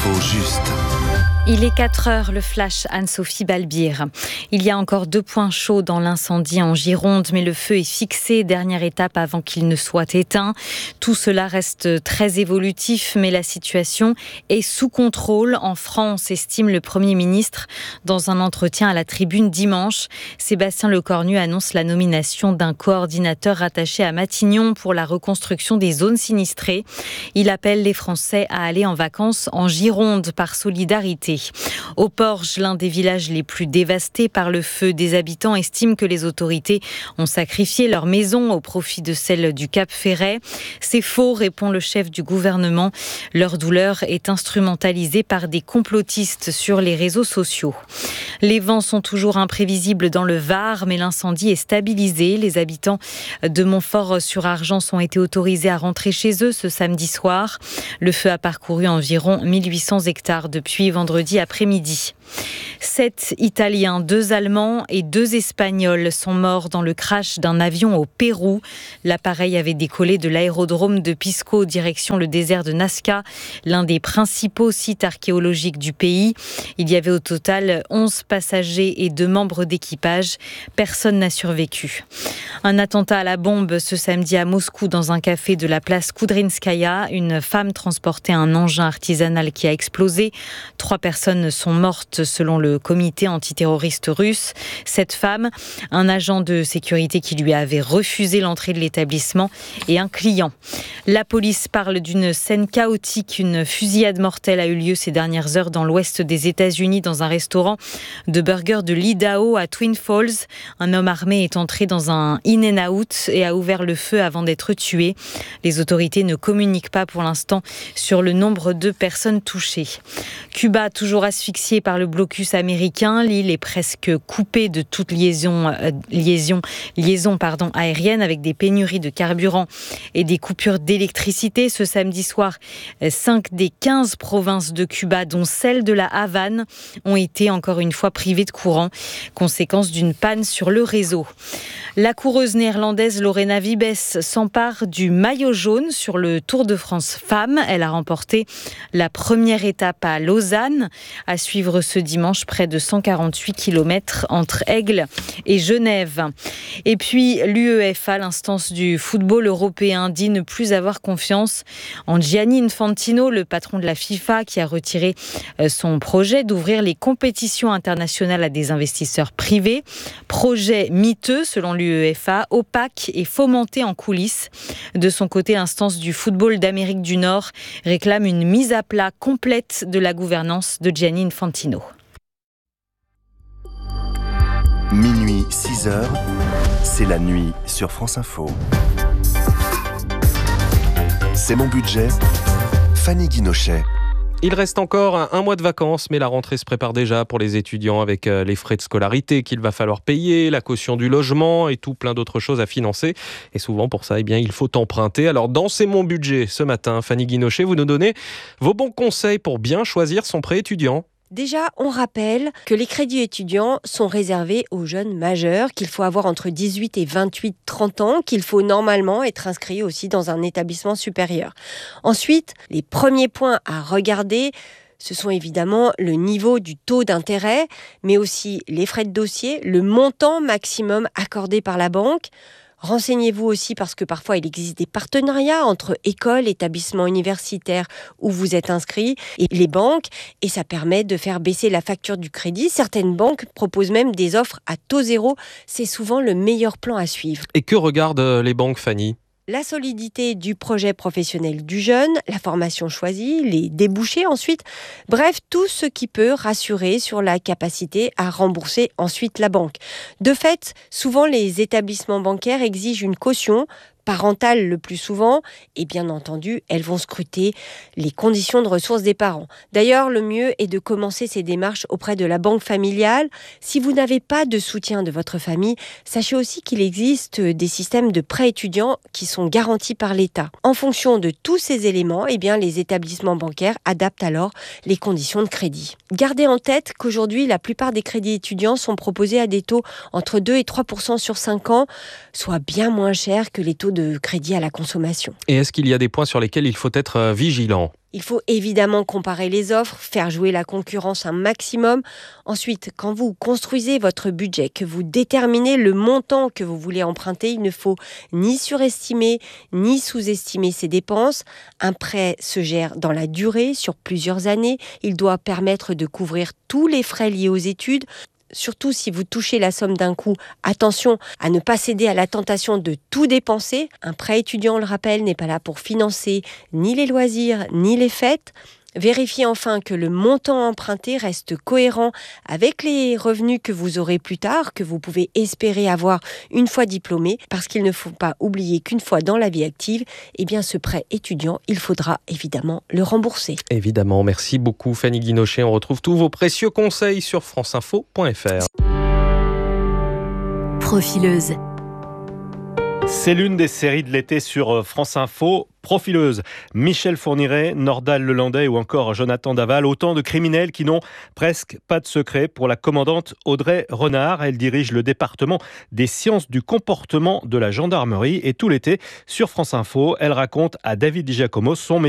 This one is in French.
L'info juste. Il est 4h, le flash Anne-Sophie Balbir. Il y a encore 2 points chauds dans l'incendie en Gironde, mais le feu est fixé, dernière étape avant qu'il ne soit éteint. Tout cela reste très évolutif, mais la situation est sous contrôle en France, estime le Premier ministre dans un entretien à la Tribune dimanche. Sébastien Lecornu annonce la nomination d'un coordinateur rattaché à Matignon pour la reconstruction des zones sinistrées. Il appelle les Français à aller en vacances en Gironde par solidarité. Au Porge, l'un des villages les plus dévastés par le feu, des habitants estiment que les autorités ont sacrifié leur maison au profit de celle du Cap Ferret. C'est faux, répond le chef du gouvernement. Leur douleur est instrumentalisée par des complotistes sur les réseaux sociaux. Les vents sont toujours imprévisibles dans le Var, mais l'incendie est stabilisé. Les habitants de Montfort-sur-Argens ont été autorisés à rentrer chez eux ce samedi soir. Le feu a parcouru environ 1800 hectares depuis vendredi après-midi. 7 Italiens, 2 Allemands et 2 Espagnols sont morts dans le crash d'un avion au Pérou. L'appareil avait décollé de l'aérodrome de Pisco direction le désert de Nazca, l'un des principaux sites archéologiques du pays. Il y avait au total 11 passagers et 2 membres d'équipage. Personne n'a survécu. Un attentat à la bombe ce samedi à Moscou dans un café de la place Koudrinskaya. Une femme transportait un engin artisanal qui a explosé. 3 personnes sont mortes selon le comité antiterroriste russe. Cette femme, un agent de sécurité qui lui avait refusé l'entrée de l'établissement et un client. La police parle d'une scène chaotique. Une fusillade mortelle a eu lieu ces dernières heures dans l'ouest des États-Unis dans un restaurant de burgers de l'Idaho à Twin Falls. Un homme armé est entré dans un In-N-Out et a ouvert le feu avant d'être tué. Les autorités ne communiquent pas pour l'instant sur le nombre de personnes touchées. Cuba, toujours asphyxié par le blocus américain, l'île est presque coupée de toute liaison aérienne avec des pénuries de carburant et des coupures d'électricité. Ce samedi soir, 5 des 15 provinces de Cuba, dont celle de la Havane, ont été encore une fois privées de courant, conséquence d'une panne sur le réseau. La coureuse néerlandaise Lorena Wiebes s'empare du maillot jaune sur le Tour de France Femmes. Elle a remporté la première étape à Lausanne, à suivre ce dimanche près de 148 km entre Aigle et Genève. Et puis l'UEFA, l'instance du football européen, dit ne plus avoir confiance en Gianni Infantino, le patron de la FIFA, qui a retiré son projet d'ouvrir les compétitions internationales à des investisseurs privés. Projet miteux selon l'UEFA, opaque et fomenté en coulisses. De son côté, l'instance du football d'Amérique du Nord réclame une mise à plat complète de la gouvernance de Gianni Infantino. Minuit 6h, c'est la nuit sur France Info. C'est mon budget, Fanny Guinochet. Il reste encore un mois de vacances, mais la rentrée se prépare déjà pour les étudiants avec les frais de scolarité qu'il va falloir payer, la caution du logement et tout plein d'autres choses à financer. Et souvent pour ça, il faut emprunter. Alors dans C'est mon budget, ce matin, Fanny Guinochet, vous nous donnez vos bons conseils pour bien choisir son prêt étudiant. Déjà, on rappelle que les crédits étudiants sont réservés aux jeunes majeurs, qu'il faut avoir entre 18 et 30 ans, qu'il faut normalement être inscrit aussi dans un établissement supérieur. Ensuite, les premiers points à regarder, ce sont évidemment le niveau du taux d'intérêt, mais aussi les frais de dossier, le montant maximum accordé par la banque. Renseignez-vous aussi parce que parfois il existe des partenariats entre écoles, établissements universitaires où vous êtes inscrit et les banques et ça permet de faire baisser la facture du crédit. Certaines banques proposent même des offres à taux zéro. C'est souvent le meilleur plan à suivre. Et que regardent les banques, Fanny ? La solidité du projet professionnel du jeune, la formation choisie, les débouchés ensuite. Bref, tout ce qui peut rassurer sur la capacité à rembourser ensuite la banque. De fait, souvent les établissements bancaires exigent une caution parentale le plus souvent, et bien entendu, elles vont scruter les conditions de ressources des parents. D'ailleurs, le mieux est de commencer ces démarches auprès de la banque familiale. Si vous n'avez pas de soutien de votre famille, sachez aussi qu'il existe des systèmes de prêts étudiants qui sont garantis par l'État. En fonction de tous ces éléments, les établissements bancaires adaptent alors les conditions de crédit. Gardez en tête qu'aujourd'hui, la plupart des crédits étudiants sont proposés à des taux entre 2 et 3% sur 5 ans, soit bien moins cher que les taux de crédit à la consommation. Et est-ce qu'il y a des points sur lesquels il faut être vigilant ? Il faut évidemment comparer les offres, faire jouer la concurrence un maximum. Ensuite, quand vous construisez votre budget, que vous déterminez le montant que vous voulez emprunter, il ne faut ni surestimer ni sous-estimer ses dépenses. Un prêt se gère dans la durée, sur plusieurs années. Il doit permettre de couvrir tous les frais liés aux études. Surtout si vous touchez la somme d'un coup, attention à ne pas céder à la tentation de tout dépenser. Un prêt étudiant, on le rappelle, n'est pas là pour financer ni les loisirs ni les fêtes. Vérifiez enfin que le montant emprunté reste cohérent avec les revenus que vous aurez plus tard, que vous pouvez espérer avoir une fois diplômé, parce qu'il ne faut pas oublier qu'une fois dans la vie active, ce prêt étudiant, il faudra évidemment le rembourser. Évidemment, merci beaucoup Fanny Guinochet. On retrouve tous vos précieux conseils sur franceinfo.fr. Profileuse. C'est l'une des séries de l'été sur France Info. Profileuse, Michel Fourniret, Nordal Lelandais ou encore Jonathan Daval, autant de criminels qui n'ont presque pas de secret. Pour la commandante Audrey Renard, elle dirige le département des sciences du comportement de la gendarmerie et tout l'été sur France Info, elle raconte à David Di Giacomo son métier